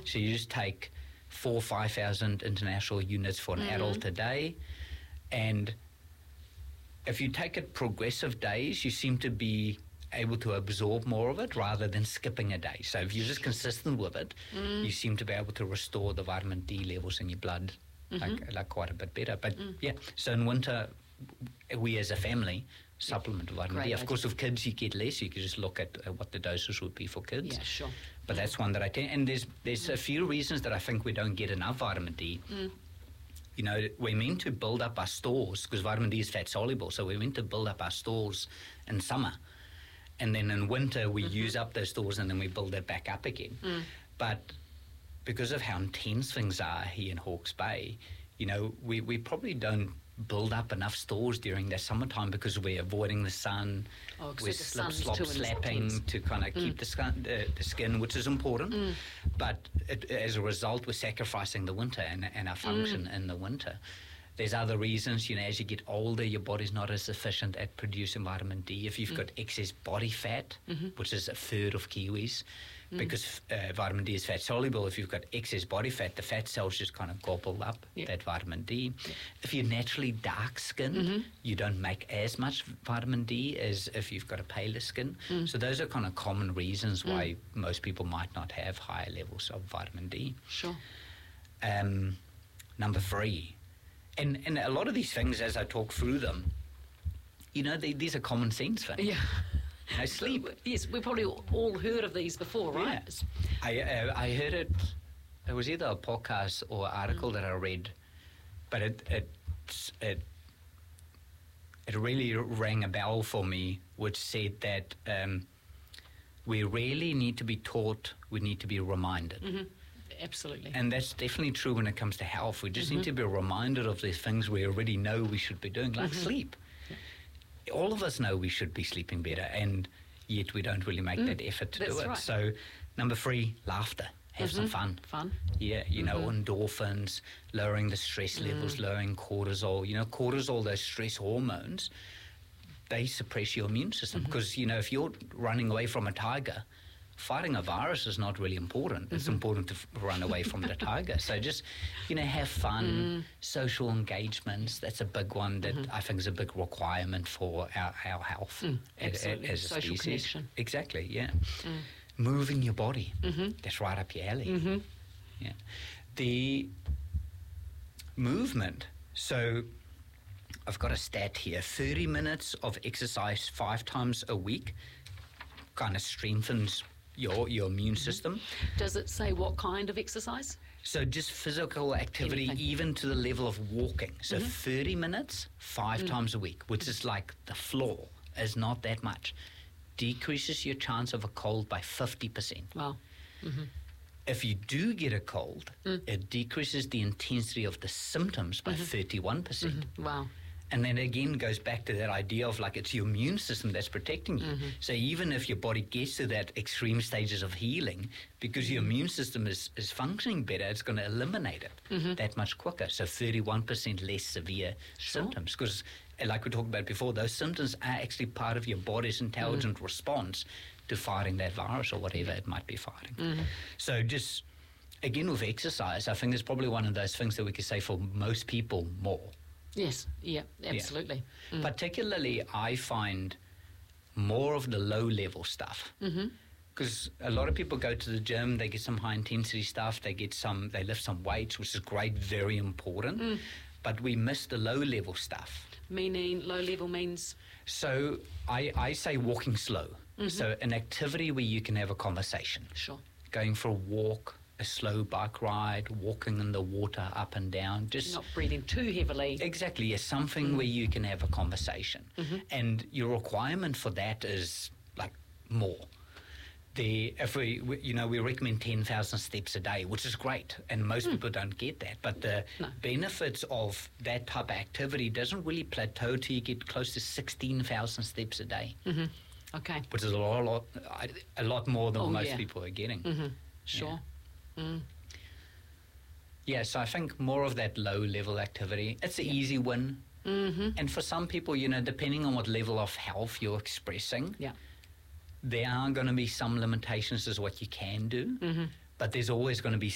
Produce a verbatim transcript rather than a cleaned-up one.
So you just take four or five thousand international units for an Mm-hmm. adult a day, and if you take it progressive days, you seem to be able to absorb more of it rather than skipping a day. So if you're just consistent with it, Mm. you seem to be able to restore the vitamin D levels in your blood Mm-hmm. like, like quite a bit better. But Mm. yeah, so in winter, we as a family supplement vitamin Great D. Of idea. course, with kids, you get less. You can just look at uh, what the doses would be for kids. Yeah, sure. But that's one that I think, and there's there's a few reasons that I think we don't get enough vitamin D. Mm. You know, we're meant to build up our stores because vitamin D is fat soluble, so we're meant to build up our stores in summer, and then in winter we Mm-hmm. use up those stores and then we build it back up again. Mm. But because of how intense things are here in Hawke's Bay, you know, we, we probably don't build up enough stores during the summertime because we're avoiding the sun, Oh, 'cause we're the slip, sun's slop, too slapping intense. to kind of keep Mm. the, skin, the, the skin, which is important. Mm. But it, as a result, we're sacrificing the winter and, and our function Mm. in the winter. There's other reasons, you know, as you get older, your body's not as efficient at producing vitamin D. If you've Mm. got excess body fat, Mhm. which is a third of Kiwis, Mm. because uh, vitamin D is fat soluble, if you've got excess body fat, the fat cells just kind of gobble up Yeah. that vitamin D. If you're naturally dark skinned, Mhm. you don't make as much vitamin D as if you've got a paler skin. Mm. So those are kind of common reasons Mm. why most people might not have higher levels of vitamin D. Sure. Um, number three, and, and a lot of these things, as I talk through them, you know, they, these are common sense things. Yeah. You know, sleep. Yes, we've probably all heard of these before, right? Yes. I, uh, I heard it, it was either a podcast or article Mm. that I read, but it, it, it, it really rang a bell for me, which said that um, we really need to be taught, we need to be reminded. Hmm. Absolutely. And that's definitely true when it comes to health. We just Mhm. need to be reminded of the things we already know we should be doing, like Mhm. sleep. All of us know we should be sleeping better, and yet we don't really make Mm, that effort to do that's it. right. So, number three, laughter. Have some Mhm. fun. Fun. Yeah, you know, Mhm. endorphins, lowering the stress levels, Mm. lowering cortisol. You know, cortisol, those stress hormones, they suppress your immune system Mhm. because, you know, if you're running away from a tiger, fighting a virus is not really important. It's Mhm. important to f- run away from the tiger. So just, you know, have fun, Mm. social engagements. That's a big one that Mhm. I think is a big requirement for our, our health Mm, a- a- absolutely. as a Social species. connection. Exactly, yeah. Mm. Moving your body. Mhm. That's right up your alley. Mhm. Yeah. The movement. So I've got a stat here. thirty minutes of exercise five times a week kind of strengthens your, your immune system. Does it say what kind of exercise? So just physical activity, Anything. even to the level of walking. So Mhm. thirty minutes, five Mm. times a week, which is like the floor, is not that much. Decreases your chance of a cold by fifty percent. Wow. Hmm. If you do get a cold, Mm. it decreases the intensity of the symptoms by Mhm. thirty-one percent. Hmm. Wow. And then again goes back to that idea of like it's your immune system that's protecting you. Mhm. So even if your body gets to that extreme stages of healing, because your immune system is, is functioning better, it's going to eliminate it Mhm. that much quicker. So thirty-one percent less severe Sure. symptoms. Because like we talked about before, those symptoms are actually part of your body's intelligent response to fighting that virus or whatever it might be fighting. Mhm. So just, again, with exercise, I think it's probably one of those things that we could say for most people more. Yes. Yeah. Absolutely. Mm. Particularly, I find more of the low-level stuff. Mhm. Because a lot of people go to the gym, they get some high-intensity stuff, they get some, they lift some weights, which is great, very important. Mm. But we miss the low-level stuff. Meaning low level means. So I, I say walking slow. Mhm. So an activity where you can have a conversation. Sure. Going for a walk, a slow bike ride, walking in the water up and down. Just Not breathing too heavily. Exactly, yes, something Mm. where you can have a conversation. Mhm. And your requirement for that is like more. The, if we, we, you know, we recommend ten thousand steps a day, which is great, and most Mm. people don't get that. But the No. benefits of that type of activity doesn't really plateau till you get close to sixteen thousand steps a day, Hmm. Okay. which is a lot, lot, a lot more than Oh, most yeah. people are getting. Hmm. Sure. Mm. Yeah, so I think more of that low-level activity. It's an Yeah. easy win. Hmm. And for some people, you know, depending on what level of health you're expressing, Yeah. there are going to be some limitations as what you can do, Hmm. but there's always going to be